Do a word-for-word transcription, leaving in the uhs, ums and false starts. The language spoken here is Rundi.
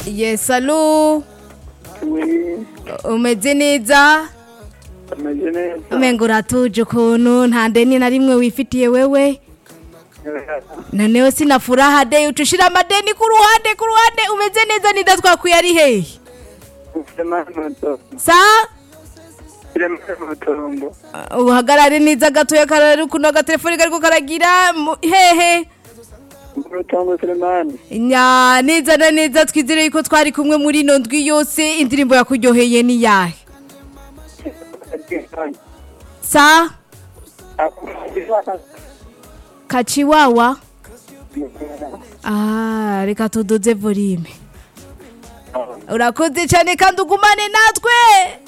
Yes, allo. Oui, Umeze neza? ameze neza. Umengo uratuje ukuntu nta deni na rimwe wifitiye wewe. Noneho sina furaha de utushira amadeni ku ruhande ku ruhande umeze neza nida twakwiye ari hehe? Sa? Uhagarare neza gatoya karari kuno agatelefoni kariko karagira mu- hehe? Murutongo Selemani. Nya neza na neza twizere yuko twari kumwe muri ino ndwi yose indirimbo yakuryoheye ni yahe? Sa? Kachiwawa? Ah, reka tuduze volume. Urakoze cyane kandi ugumane natwe.